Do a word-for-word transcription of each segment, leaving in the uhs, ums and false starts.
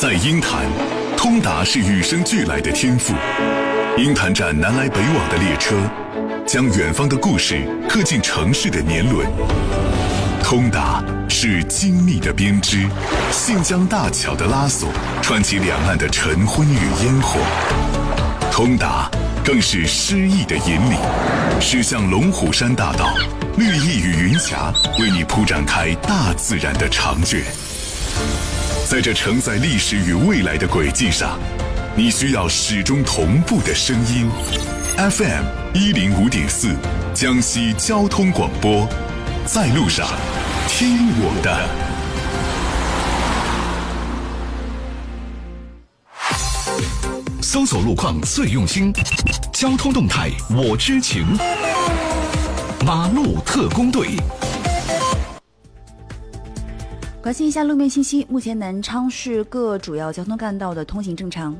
在鹰潭，通达是与生俱来的天赋。鹰潭站南来北往的列车，将远方的故事刻进城市的年轮。通达是精密的编织，信江大桥的拉索，串起两岸的晨昏与烟火。通达更是诗意的引领，驶向龙虎山大道，绿意与云霞为你铺展开大自然的长卷。在这承载历史与未来的轨迹上，你需要始终同步的声音。F M 一零五点四，江西交通广播，在路上听我的。 搜索路况最用心，交通动态我知情。马路特工队。 关心一下路面信息，目前南昌市各主要交通干道的通行正常。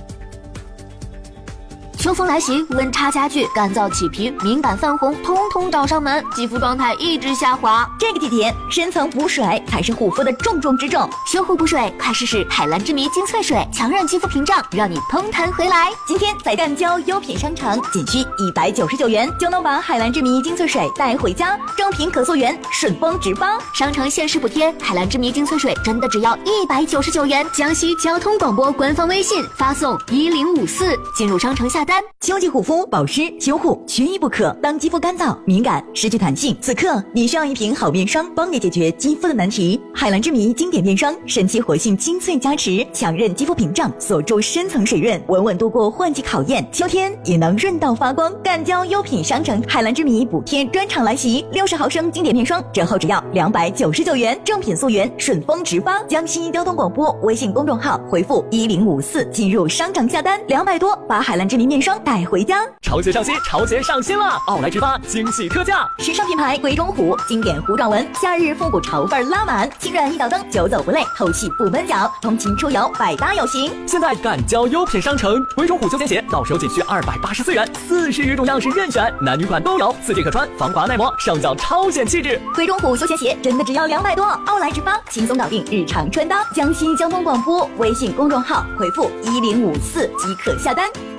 秋风来袭，温差加剧，干燥起皮，敏感泛红，通通找上门，肌肤状态一直下滑。 这个季节，深层补水才是护肤的重中之重。 修护补水，快试试海蓝之谜精粹水，强韧肌肤屏障，让你通弹回来。 今天在干胶优品商城，仅需一百九十九元就能把海蓝之谜精粹水带回家，正品可溯源，顺丰直发。 商城限时补贴，海蓝之谜精粹水真的只要一百九十九元。江西交通广播官方微信发送一零五四，进入商城下单。 秋季护肤保湿修护缺一不可，当肌肤干燥敏感失去弹性，此刻你需要一瓶好面霜帮你解决肌肤的难题。海蓝之谜经典面霜，神奇活性精粹加持，强韧肌肤屏障，锁住深层水润，稳稳度过换季考验，秋天也能润到发光。干胶优品商城海蓝之谜补贴专场来袭，六十毫升经典面霜折后只要两百九十九元，正品溯源，顺丰直发。江西交通广播微信公众号回复一零五四进入商城下单，两百多把海蓝之谜面霜带回家。 潮节上新，潮节上新了！奥莱直发惊喜特价， 时尚品牌鬼冢虎经典糊状纹，夏日复古潮范拉满，轻软一脚蹬，久走不累，透气不闷脚，通勤出游百搭有型。 现在干胶优品商城，鬼冢虎休闲鞋到手仅需二百八十四元，四十余种样式任选，男女款都有，四季可穿，防滑耐磨，上脚超显气质。 鬼冢虎休闲鞋真的只要两百多，奥莱直发轻松搞定日常穿搭。江西交通广播微信公众号回复一零五四即可下单。